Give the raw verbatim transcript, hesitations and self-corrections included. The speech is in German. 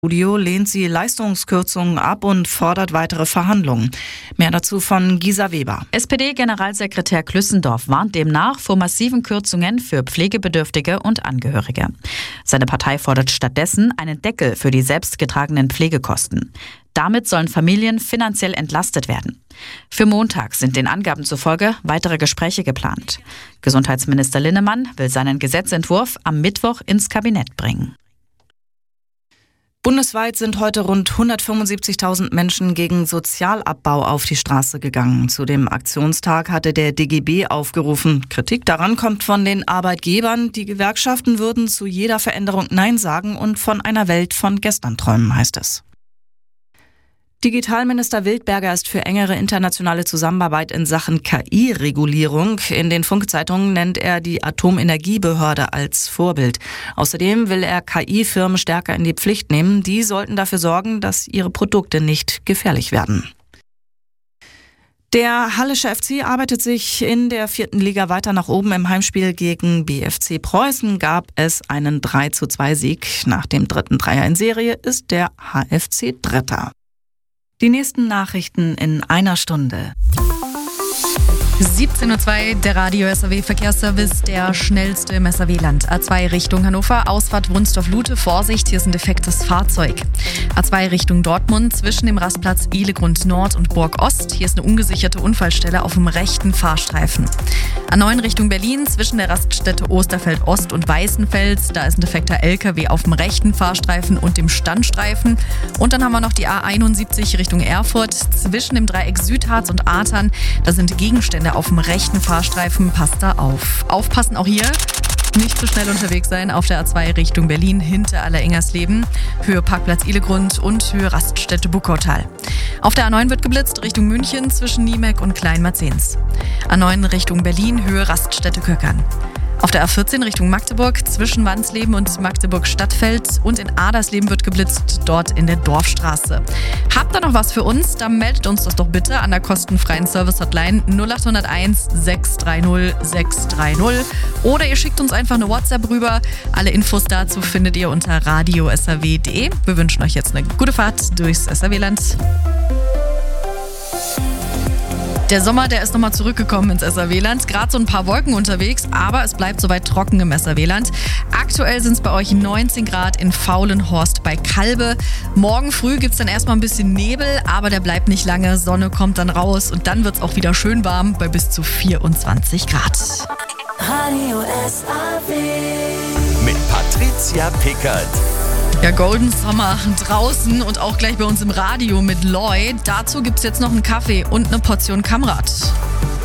Studio lehnt sie Leistungskürzungen ab und fordert weitere Verhandlungen. Mehr dazu von Gisa Weber. S P D-Generalsekretär Klüssendorf warnt demnach vor massiven Kürzungen für Pflegebedürftige und Angehörige. Seine Partei fordert stattdessen einen Deckel für die selbstgetragenen Pflegekosten. Damit sollen Familien finanziell entlastet werden. Für Montag sind den Angaben zufolge weitere Gespräche geplant. Gesundheitsminister Linnemann will seinen Gesetzentwurf am Mittwoch ins Kabinett bringen. Bundesweit sind heute rund hundertfünfundsiebzigtausend Menschen gegen Sozialabbau auf die Straße gegangen. Zu dem Aktionstag hatte der D G B aufgerufen. Kritik daran kommt von den Arbeitgebern. Die Gewerkschaften würden zu jeder Veränderung Nein sagen und von einer Welt von gestern träumen, heißt es. Digitalminister Wildberger ist für engere internationale Zusammenarbeit in Sachen K I-Regulierung. In den Funkzeitungen nennt er die Atomenergiebehörde als Vorbild. Außerdem will er K I-Firmen stärker in die Pflicht nehmen. Die sollten dafür sorgen, dass ihre Produkte nicht gefährlich werden. Der Hallische F C arbeitet sich in der vierten Liga weiter nach oben. Im Heimspiel gegen B F C Preußen gab es einen drei zu zwei Sieg. Nach dem dritten Dreier in Serie ist der H F C Dritter. Die nächsten Nachrichten in einer Stunde. siebzehn Uhr zwei, der Radio S A W Verkehrsservice, der schnellste im S A W-Land. A zwei Richtung Hannover, Ausfahrt Wunsdorf-Lute, Vorsicht, hier ist ein defektes Fahrzeug. A zwei Richtung Dortmund, zwischen dem Rastplatz Ihlegrund Nord und Burg Ost, hier ist eine ungesicherte Unfallstelle auf dem rechten Fahrstreifen. A neun Richtung Berlin, zwischen der Raststätte Osterfeld Ost und Weißenfels, da ist ein defekter L K W auf dem rechten Fahrstreifen und dem Standstreifen. Und dann haben wir noch die A einundsiebzig Richtung Erfurt, zwischen dem Dreieck Südharz und Artern, da sind Gegenstände auf dem rechten Fahrstreifen, passt da auf. Aufpassen auch hier, nicht zu schnell unterwegs sein auf der A zwei Richtung Berlin hinter Allerengersleben, Höhe Parkplatz Ihlegrund und Höhe Raststätte Buckautal. Auf der A neun wird geblitzt Richtung München zwischen Niemek und Kleinmarzens. A neun Richtung Berlin, Höhe Raststätte Köckern. Auf der A vierzehn Richtung Magdeburg zwischen Wansleben und Magdeburg-Stadtfeld und in Adersleben wird geblitzt, dort in der Dorfstraße. Habt ihr noch was für uns? Dann meldet uns das doch bitte an der kostenfreien Service-Hotline null acht null eins sechs drei null sechs drei null oder ihr schickt uns einfach eine WhatsApp rüber. Alle Infos dazu findet ihr unter radio s a w punkt d e. Wir wünschen euch jetzt eine gute Fahrt durchs S A W-Land. Der Sommer, der ist nochmal zurückgekommen ins S A W-Land. Gerade so ein paar Wolken unterwegs, aber es bleibt soweit trocken im S A W-Land. Aktuell sind es bei euch neunzehn Grad in Faulenhorst bei Kalbe. Morgen früh gibt es dann erstmal ein bisschen Nebel, aber der bleibt nicht lange. Sonne kommt dann raus und dann wird es auch wieder schön warm bei bis zu vierundzwanzig Grad. Radio S A W mit Patricia Pickert. Ja, Golden Summer draußen und auch gleich bei uns im Radio mit Lloyd. Dazu gibt's jetzt noch einen Kaffee und eine Portion Kamrat.